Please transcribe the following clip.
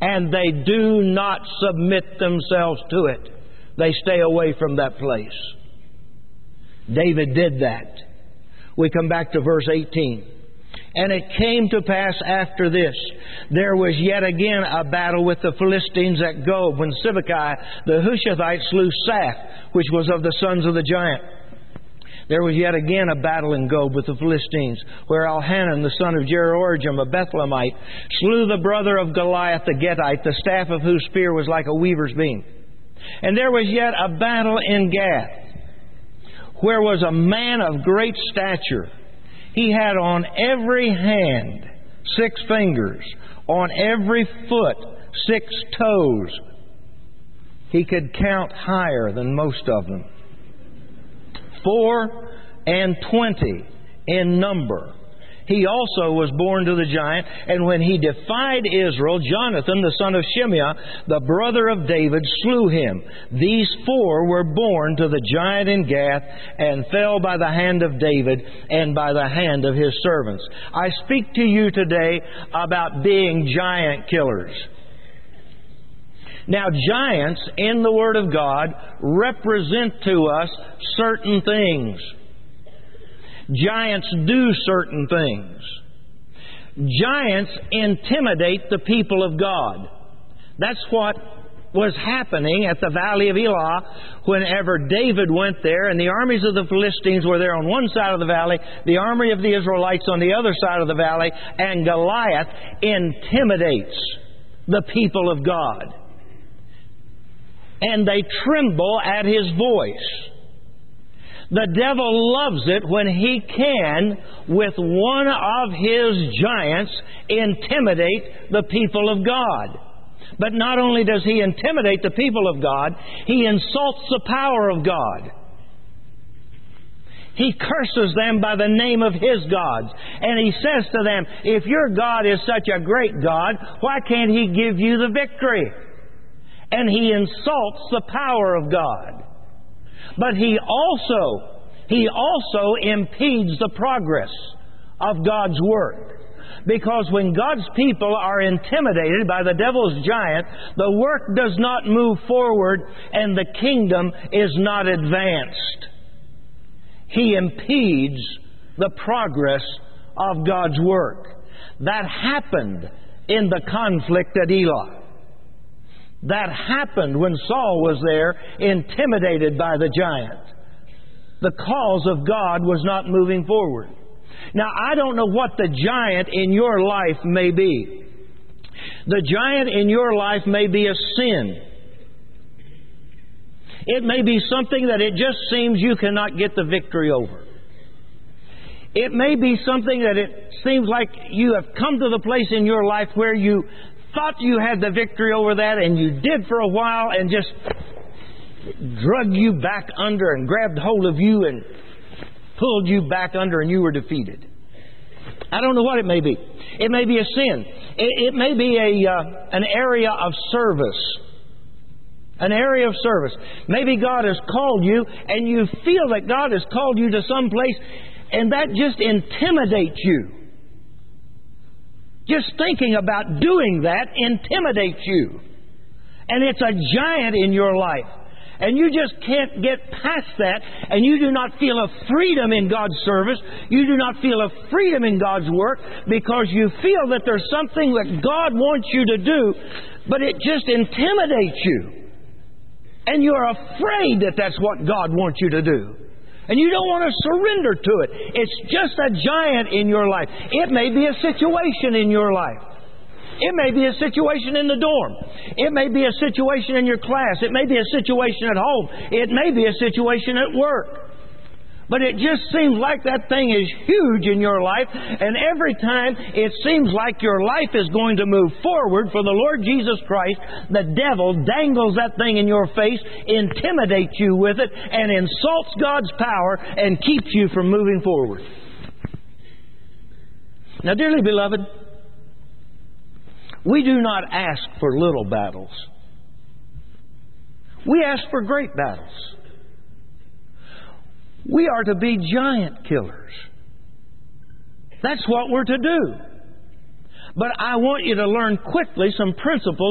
and they do not submit themselves to it. They stay away from that place. David did that. We come back to verse 18. And it came to pass after this, there was yet again a battle with the Philistines at Gob, when Sibbecai the Hushathite slew Saph, which was of the sons of the giant. There was yet again a battle in Gob with the Philistines, where Elhanan the son of Jeroham, a Bethlehemite, slew the brother of Goliath the Gittite, the staff of whose spear was like a weaver's beam. And there was yet a battle in Gath, where was a man of great stature. He had on every hand 6 fingers, on every foot 6 toes. He could count higher than most of them. 24 in number. He also was born to the giant, and when he defied Israel, Jonathan, the son of Shimeah, the brother of David, slew him. These 4 were born to the giant in Gath, and fell by the hand of David and by the hand of his servants. I speak to you today about being giant killers. Now, giants in the Word of God represent to us certain things. Giants do certain things. Giants intimidate the people of God. That's what was happening at the Valley of Elah whenever David went there, and the armies of the Philistines were there on one side of the valley, the army of the Israelites on the other side of the valley, and Goliath intimidates the people of God. And they tremble at his voice. The devil loves it when he can, with one of his giants, intimidate the people of God. But not only does he intimidate the people of God, he insults the power of God. He curses them by the name of his gods. And he says to them, if your God is such a great God, why can't he give you the victory? And he insults the power of God. But he also impedes the progress of God's work. Because when God's people are intimidated by the devil's giant, the work does not move forward and the kingdom is not advanced. He impedes the progress of God's work. That happened in the conflict at Elah. That happened when Saul was there, intimidated by the giant. The cause of God was not moving forward. Now, I don't know what the giant in your life may be. The giant in your life may be a sin. It may be something that it just seems you cannot get the victory over. It may be something that it seems like you have come to the place in your life where you thought you had the victory over that, and you did for a while, and just drug you back under and grabbed hold of you and pulled you back under, and you were defeated. I don't know what it may be. It may be a sin. It may be an area of service. An area of service. Maybe God has called you, and you feel that God has called you to some place, and that just intimidates you. Just thinking about doing that intimidates you. And it's a giant in your life. And you just can't get past that, and you do not feel a freedom in God's service. You do not feel a freedom in God's work, because you feel that there's something that God wants you to do, but it just intimidates you. And you're afraid that that's what God wants you to do. And you don't want to surrender to it. It's just a giant in your life. It may be a situation in your life. It may be a situation in the dorm. It may be a situation in your class. It may be a situation at home. It may be a situation at work. But it just seems like that thing is huge in your life, and every time it seems like your life is going to move forward for the Lord Jesus Christ, the devil dangles that thing in your face, intimidates you with it, and insults God's power and keeps you from moving forward. Now, dearly beloved, we do not ask for little battles. We ask for great battles. We are to be giant killers. That's what we're to do. But I want you to learn quickly some principles